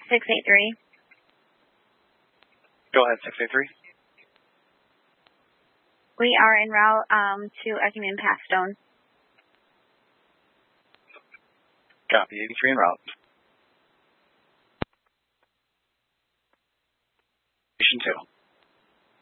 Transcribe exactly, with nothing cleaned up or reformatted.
six eight three. Go ahead, six eight three. We are en route um, to Ecumen Pathstone. Copy, eighty-three en route. Station two.